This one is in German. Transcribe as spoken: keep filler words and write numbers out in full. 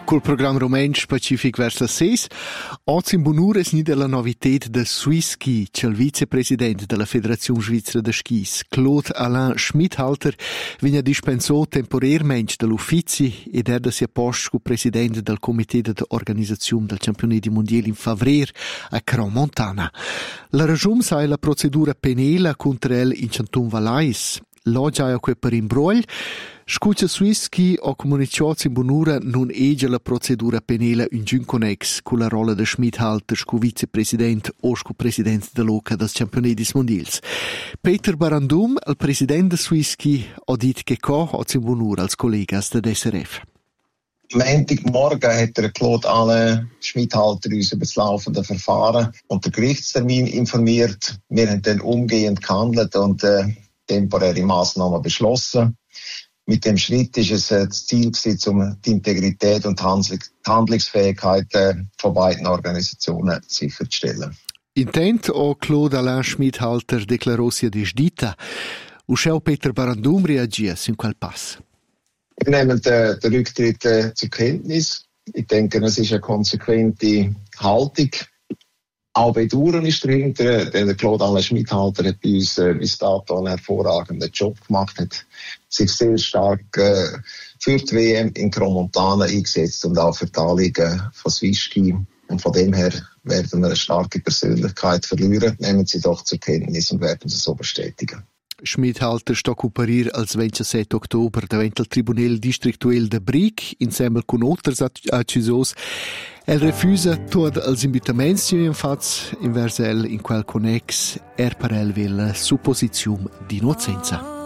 col programma romansch Pacific vers la seis. Oggi in bonura es nida la novität de Swiss Ski, c'è il vicepresident della Federazione Svizzera de Skis, Claude Alain Schmidhalter, vigna dispensò temporermente dall'uffizi ed er da sia post sco president del comité de organizzazione del campionati mondiali in Favrer a Crans-Montana. La ragione sai la procedura penale contro el in Canton Valais. L'oggi è qui per imbroglio. Scuccia Swiss Ski o comunicazione in bonura non ege la procedura penale in giun connex con la rolla de Schmidhalter sco vicepresident o sco president dell'Oca dels campionati mondiali. Peter Barandum, il president de Swiss Ski, ha dit che co oggi in bonura als collegas de S R F. Montagmorgen hat der Claude Alain Schmidhalter uns über das laufende Verfahren und den Gerichtstermin informiert. Wir haben dann umgehend gehandelt und äh, temporäre Maßnahmen beschlossen. Mit dem Schritt ist es äh, das Ziel gewesen, um die Integrität und die Handlungsfähigkeit äh, von beiden Organisationen sicherzustellen. Intent o Claude Alain Schmidhalter declarò sia disdita. Usceu Peter Barandum reagiert in quel Pass. Wir nehmen den, den Rücktritt äh, zur Kenntnis. Ich denke, es ist eine konsequente Haltung. Auch Bedauern ist dahinter, denn der Claude Alain Schmidhalter hat bei uns äh, bis dato einen hervorragenden Job gemacht, hat sich sehr stark äh, für die W M in Crans-Montana eingesetzt und auch für die Anliegen von Swiss Ski. Und von dem her werden wir eine starke Persönlichkeit verlieren. Nehmen Sie doch zur Kenntnis und werden Sie so bestätigen. Schmidhalter sta comparir als ventisette Oktober davanti al Tribunal Districtuel de Brieg insieme con otters accusos. El refusa tuot als invitaments in fats in versel in quel connex er per el vela supposizium d'innocenza.